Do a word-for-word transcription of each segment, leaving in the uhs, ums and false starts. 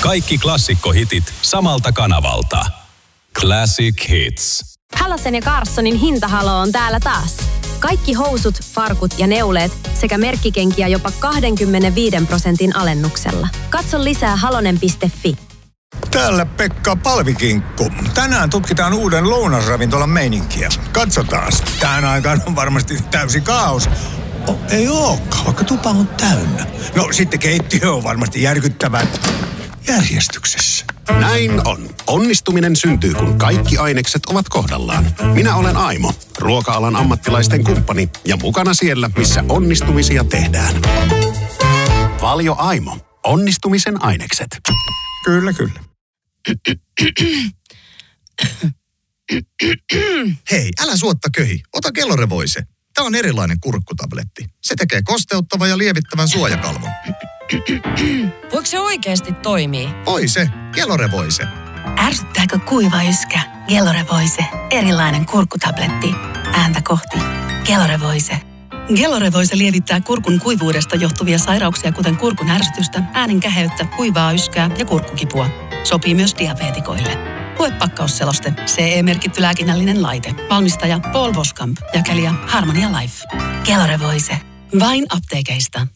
Kaikki klassikkohitit samalta kanavalta. Classic Hits. Halosen ja Carssonin hintahalo on täällä taas. Kaikki housut, farkut ja neuleet sekä merkkikenkiä jopa kaksikymmentäviisi prosentin alennuksella. Katso lisää halonen piste fi. Täällä Pekka Palvikinkku. Tänään tutkitaan uuden lounasravintolan meininkiä. Katsotaan. Tähän aikaan on varmasti täysi kaos. Oh, ei ookaan, vaikka tupa on täynnä. No sitten keittiö on varmasti järkyttävän järjestyksessä. Näin on. Onnistuminen syntyy, kun kaikki ainekset ovat kohdallaan. Minä olen Aimo, ruoka-alan ammattilaisten kumppani ja mukana siellä, missä onnistumisia tehdään. Valio Aimo. Onnistumisen ainekset. Kyllä, kyllä. Hei, älä suotta köhi. Ota Gelore-Voice. Tämä on erilainen kurkkutabletti. Se tekee kosteuttavan ja lievittävän suojakalvon. Voiko se oikeasti toimii? Oi se, Gelore-Voice. Ärsyttääkö kuiva yskä? Gelore-Voice. Erilainen kurkkutabletti. Ääntä kohti. Gelore-Voice. Gelore-Voice lievittää kurkun kuivuudesta johtuvia sairauksia, kuten kurkun ärsytystä, äänen käheyttä, kuivaa yskää ja kurkkukipua. Sopii myös diabeetikoille. Lue pakkausseloste. C E-merkitty lääkinnällinen laite. Valmistaja Paul Boskamp. Jakelija Harmonia Life. Gelore-Voice. Vain apteekeista.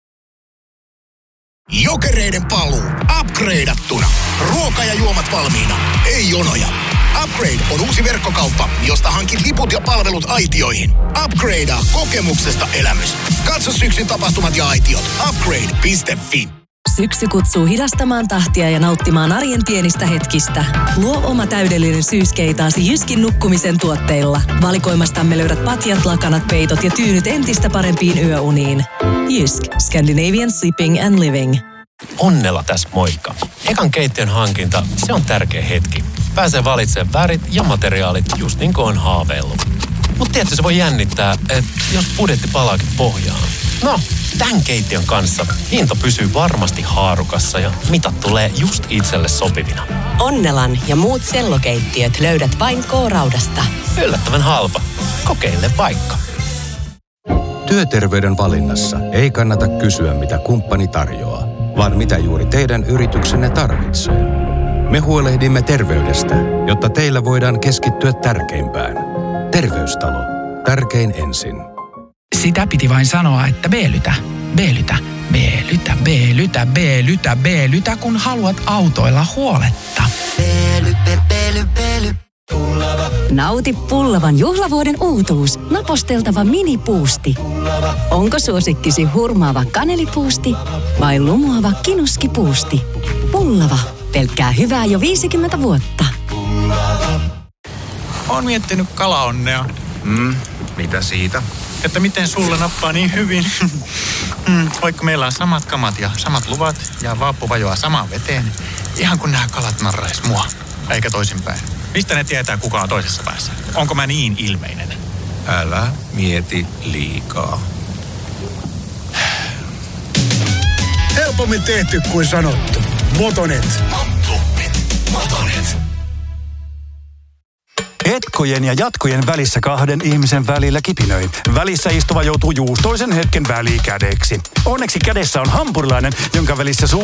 Jokereiden paluu. Upgradeattuna. Ruoka ja juomat valmiina. Ei jonoja. Upgrade on uusi verkkokauppa, josta hankit liput ja palvelut aitioihin. Upgradea kokemuksesta elämys. Katso syksyn tapahtumat ja aitiot. Upgrade piste fi. Syksy kutsuu hidastamaan tahtia ja nauttimaan arjen pienistä hetkistä. Luo oma täydellinen syyskeitaasi Jyskin nukkumisen tuotteilla. Valikoimastamme löydät patjat, lakanat, peitot ja tyynyt entistä parempiin yöuniin. Jysk. Scandinavian Sleeping and Living. Onnella tässä moikka. Ekan keittiön hankinta, se on tärkeä hetki. Pääsee valitsemaan värit ja materiaalit just niin kuin on haaveillut. Mutta tietysti se voi jännittää, että jos budjetti palaakin pohjaan. No, tämän keittiön kanssa hinta pysyy varmasti haarukassa ja mitat tulee just itselle sopivina. Onnelan ja muut sellokeittiöt löydät vain K-Raudasta. Yllättävän halpa. Kokeile vaikka. Työterveyden valinnassa ei kannata kysyä, mitä kumppani tarjoaa, vaan mitä juuri teidän yrityksenne tarvitsee. Me huolehdimme terveydestä, jotta teillä voidaan keskittyä tärkeimpään. Terveystalo. Tärkein ensin. Sitä piti vain sanoa, että B-lytä, B-lytä, B-lytä, B-lytä, B-lytä, B-lytä, kun haluat autoilla huoletta. B-lytä, B-lytä, B-lytä. Nauti Pullavan juhlavuoden uutuus. Naposteltava minipuusti. Onko suosikkisi hurmaava kanelipuusti vai lumoava kinuskipuusti? Pullava. Pelkkää hyvää jo viisikymmentä vuotta. Oon miettinyt kalaonnea. Mm, mitä siitä? Että miten sulla nappaa niin hyvin. mm, vaikka meillä on samat kamat ja samat luvat ja vaappu vajoaa samaan veteen. Ihan kun nämä kalat narrais mua. Eikä toisinpäin. Mistä ne tietää, kuka on toisessa päässä? Onko mä niin ilmeinen? Älä mieti liikaa. Helpommin tehty kuin sanottu. Motonet. Motonet. Motonet. Etkojen ja jatkojen välissä kahden ihmisen välillä kipinöi. Välissä istuva joutuu juustoisen hetken välikädeksi. Onneksi kädessä on hampurilainen, jonka välissä suu